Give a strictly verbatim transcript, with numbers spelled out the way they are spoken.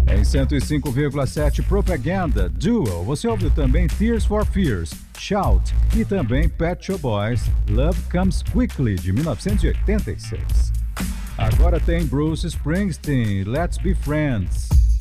Em cento e cinco vírgula sete Propaganda, Duo, você ouviu também Tears for Fears, Shout e também Pet Shop Boys, Love Comes Quickly, de mil novecentos e oitenta e seis. Agora tem Bruce Springsteen, Let's Be Friends.